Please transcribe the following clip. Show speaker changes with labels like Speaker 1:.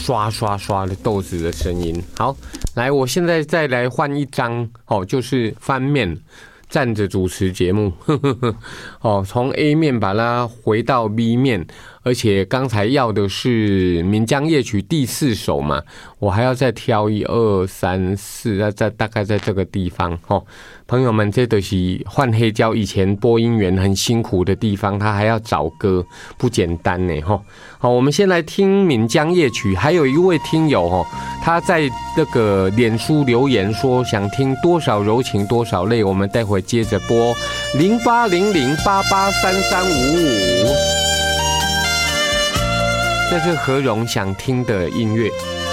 Speaker 1: 刷刷刷的豆子的声音。好，来，我现在再来换一张就是翻面。站着主持节目，从 A 面把它回到 B 面，而且刚才要的是《岷江夜曲》第4首嘛，我还要再挑1、2、3、4，大概在这个地方朋友们，这就是换黑胶以前播音员很辛苦的地方，他还要找歌，不简单呢好，我们先来听《岷江夜曲》，还有一位听友他在那个脸书留言说想听多少柔情多少泪，我们待会接着播0800883355，这是何荣想听的音乐。